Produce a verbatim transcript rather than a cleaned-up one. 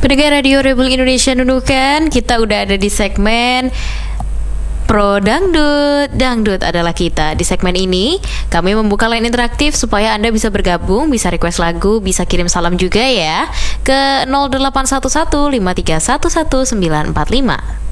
Pendengar Radio Rebel Indonesia Nunukan, kita udah ada di segmen Pro Dangdut. Dangdut adalah kita. Di segmen ini kami membuka line interaktif supaya Anda bisa bergabung, bisa request lagu, bisa kirim salam juga ya ke nol delapan satu satu lima tiga satu satu sembilan empat lima.